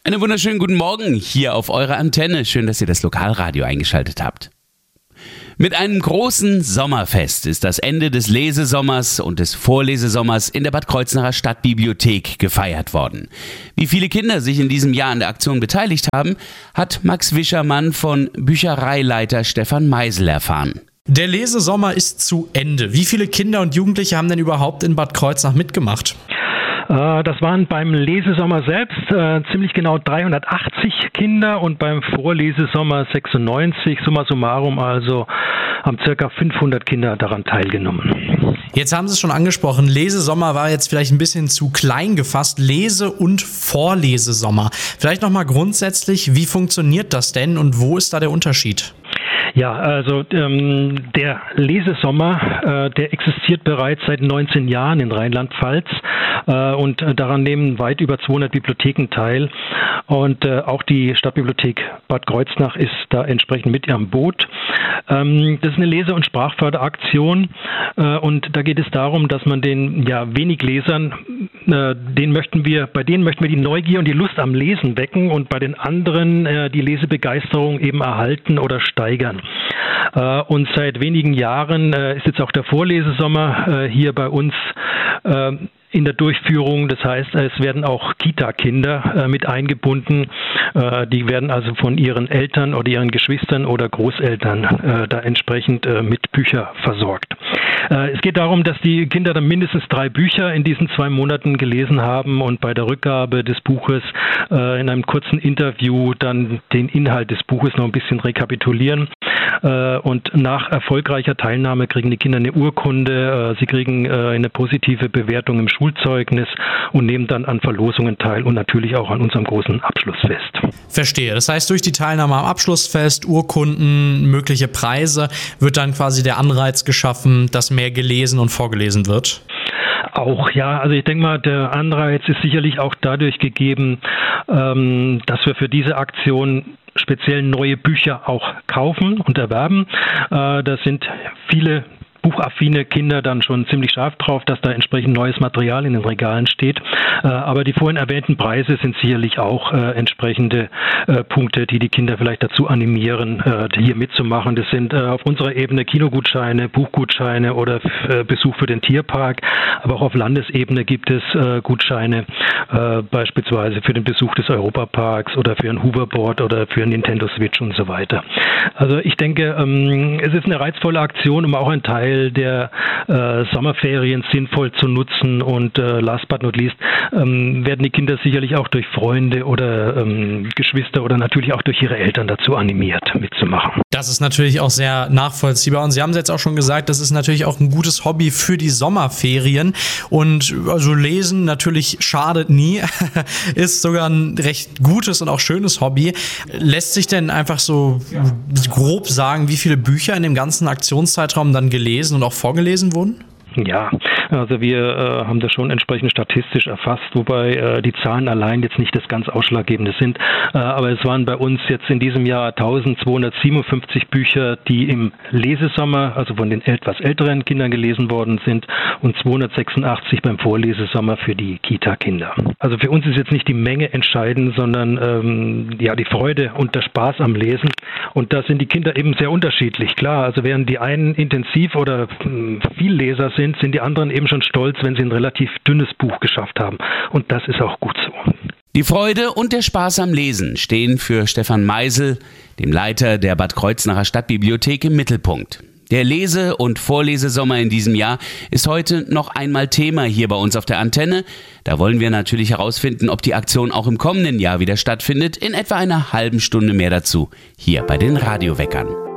Einen wunderschönen guten Morgen hier auf eurer Antenne. Schön, dass ihr das Lokalradio eingeschaltet habt. Mit einem großen Sommerfest ist das Ende des Lesesommers und des Vorlesesommers in der Bad Kreuznacher Stadtbibliothek gefeiert worden. Wie viele Kinder sich in diesem Jahr an der Aktion beteiligt haben, hat Max Wischermann von Büchereileiter Stefan Meisel erfahren. Der Lesesommer ist zu Ende. Wie viele Kinder und Jugendliche haben denn überhaupt in Bad Kreuznach mitgemacht? Das waren beim Lesesommer selbst ziemlich genau 380 Kinder und beim Vorlesesommer 96. Summa summarum also haben ca. 500 Kinder daran teilgenommen. Jetzt haben Sie es schon angesprochen, Lesesommer war jetzt vielleicht ein bisschen zu klein gefasst. Lese- und Vorlesesommer. Vielleicht nochmal grundsätzlich, wie funktioniert das denn und wo ist da der Unterschied? Ja, also der Lesesommer, der existiert bereits seit 19 Jahren in Rheinland-Pfalz und daran nehmen weit über 200 Bibliotheken teil. Und auch die Stadtbibliothek Bad Kreuznach ist da entsprechend mit am Boot. Das ist eine Lese- und Sprachförderaktion und da geht es darum, dass man den wenig Lesern, bei denen möchten wir die Neugier und die Lust am Lesen wecken und bei den anderen die Lesebegeisterung eben erhalten oder steigern. Und seit wenigen Jahren ist jetzt auch der Vorlesesommer hier bei uns in der Durchführung. Das heißt, es werden auch Kita-Kinder mit eingebunden. Die werden also von ihren Eltern oder ihren Geschwistern oder Großeltern da entsprechend mit Büchern versorgt. Es geht darum, dass die Kinder dann mindestens 3 Bücher in diesen 2 Monaten gelesen haben und bei der Rückgabe des Buches in einem kurzen Interview dann den Inhalt des Buches noch ein bisschen rekapitulieren. Und nach erfolgreicher Teilnahme kriegen die Kinder eine Urkunde, sie kriegen eine positive Bewertung im Schulzeugnis und nehmen dann an Verlosungen teil und natürlich auch an unserem großen Abschlussfest. Verstehe. Das heißt, durch die Teilnahme am Abschlussfest, Urkunden, mögliche Preise, wird dann quasi der Anreiz geschaffen, dass mehr gelesen und vorgelesen wird? Auch, ja. Also ich denke mal, der Anreiz ist sicherlich auch dadurch gegeben, dass wir für diese Aktion speziell neue Bücher auch kaufen und erwerben. Da sind viele buchaffine Kinder dann schon ziemlich scharf drauf, dass da entsprechend neues Material in den Regalen steht. Aber die vorhin erwähnten Preise sind sicherlich auch entsprechende Punkte, die die Kinder vielleicht dazu animieren, hier mitzumachen. Das sind auf unserer Ebene Kinogutscheine, Buchgutscheine oder Besuch für den Tierpark. Aber auch auf Landesebene gibt es Gutscheine, beispielsweise für den Besuch des Europaparks oder für ein Hoverboard oder für ein Nintendo Switch und so weiter. Also ich denke, es ist eine reizvolle Aktion, um auch einen Teil der Sommerferien sinnvoll zu nutzen und last but not least werden die Kinder sicherlich auch durch Freunde oder Geschwister oder natürlich auch durch ihre Eltern dazu animiert, mitzumachen. Das ist natürlich auch sehr nachvollziehbar und Sie haben es jetzt auch schon gesagt, das ist natürlich auch ein gutes Hobby für die Sommerferien und also Lesen natürlich schadet nie, ist sogar ein recht gutes und auch schönes Hobby. Lässt sich denn einfach so grob sagen, wie viele Bücher in dem ganzen Aktionszeitraum dann gelesen und auch vorgelesen wurden? Ja, also wir haben das schon entsprechend statistisch erfasst, wobei die Zahlen allein jetzt nicht das ganz Ausschlaggebende sind. Aber es waren bei uns jetzt in diesem Jahr 1257 Bücher, die im Lesesommer, also von den etwas älteren Kindern gelesen worden sind und 286 beim Vorlesesommer für die Kita-Kinder. Also für uns ist jetzt nicht die Menge entscheidend, sondern die Freude und der Spaß am Lesen. Und da sind die Kinder eben sehr unterschiedlich. Klar, also während die einen intensiv oder viel Leser sind die anderen eben schon stolz, wenn sie ein relativ dünnes Buch geschafft haben. Und das ist auch gut so. Die Freude und der Spaß am Lesen stehen für Stefan Meisel, dem Leiter der Bad Kreuznacher Stadtbibliothek, im Mittelpunkt. Der Lese- und Vorlesesommer in diesem Jahr ist heute noch einmal Thema hier bei uns auf der Antenne. Da wollen wir natürlich herausfinden, ob die Aktion auch im kommenden Jahr wieder stattfindet. In etwa einer halben Stunde mehr dazu, hier bei den Radioweckern.